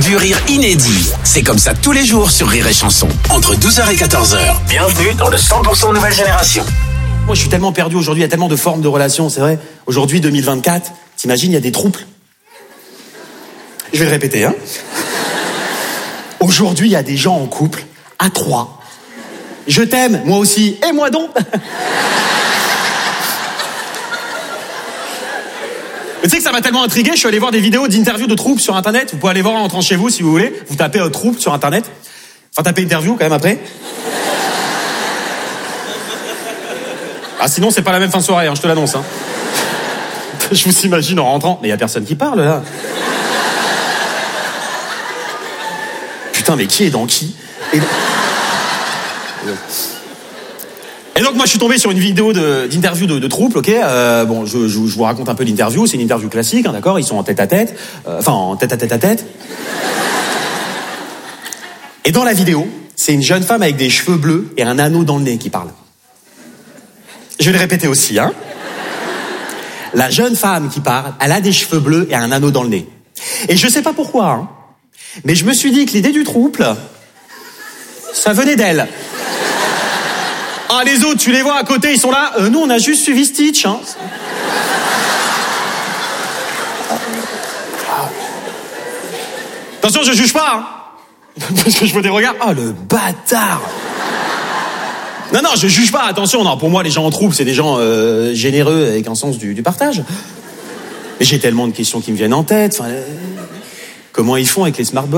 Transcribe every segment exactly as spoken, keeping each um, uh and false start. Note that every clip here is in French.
Du rire inédit. C'est comme ça tous les jours sur Rire et Chanson. Entre douze heures et quatorze heures. Bienvenue dans le cent pour cent nouvelle génération. Moi, je suis tellement perdu aujourd'hui. Il y a tellement de formes de relations, c'est vrai. Aujourd'hui, deux mille vingt-quatre, t'imagines, il y a des trouples. Je vais le répéter, hein. Aujourd'hui, il y a des gens en couple, à trois. Je t'aime, moi aussi. Et moi donc. Tu sais que ça m'a tellement intrigué, je suis allé voir des vidéos d'interviews de troupes sur Internet. Vous pouvez aller voir en entrant chez vous si vous voulez. Vous tapez euh, troupe sur Internet. Enfin, tapez interview quand même après. Ah, sinon, c'est pas la même fin de soirée, hein, je te l'annonce. Hein. Je vous imagine en rentrant. Mais y a personne qui parle, là. Putain, mais qui est dans qui ? Et... Et donc moi je suis tombé sur une vidéo de, d'interview de, de troupe, ok. Euh, bon, je, je, je vous raconte un peu l'interview. C'est une interview classique, hein, d'accord. Ils sont en tête à tête, euh, enfin en tête à tête à tête. Et dans la vidéo, c'est une jeune femme avec des cheveux bleus et un anneau dans le nez qui parle. Je vais le répéter aussi, hein. La jeune femme qui parle, elle a des cheveux bleus et un anneau dans le nez. Et je sais pas pourquoi, hein, mais je me suis dit que l'idée du trouble, ça venait d'elle. Ah, les autres, tu les vois à côté, ils sont là. Euh, nous, on a juste suivi Stitch. Hein. Attention, je juge pas. Hein. Parce que je vois des regards. Oh, le bâtard. Non, non, je juge pas. Attention, non. Pour moi, les gens en troupe, c'est des gens euh, généreux avec un sens du, du partage. Mais j'ai tellement de questions qui me viennent en tête. Enfin, euh, comment ils font avec les smartbox ?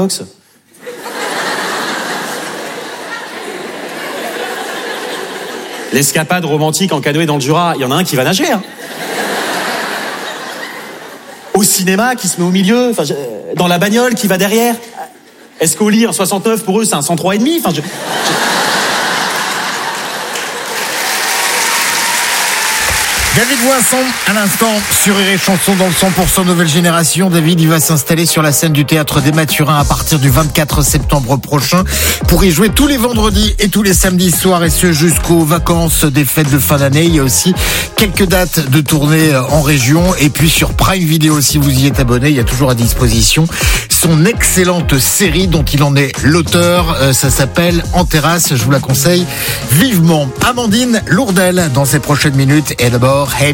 L'escapade romantique en canoë dans le Jura, il y en a un qui va nager. Hein. Au cinéma, qui se met au milieu, enfin, je, dans la bagnole, qui va derrière. Est-ce qu'au lit, un soixante-neuf, pour eux, c'est un cent trois virgule cinq ? Enfin, je... je... David Voisson, à l'instant, sur Rire et Chanson dans le cent pour cent nouvelle génération. David, il va s'installer sur la scène du Théâtre des Mathurins à partir du vingt-quatre septembre prochain pour y jouer tous les vendredis et tous les samedis soirs, et ce jusqu'aux vacances des fêtes de fin d'année. Il y a aussi quelques dates de tournée en région, et puis sur Prime Video, si vous y êtes abonné, il y a toujours à disposition son excellente série dont il en est l'auteur. Euh, ça s'appelle En terrasse, je vous la conseille vivement. Amandine Lourdel dans ces prochaines minutes, et d'abord, hey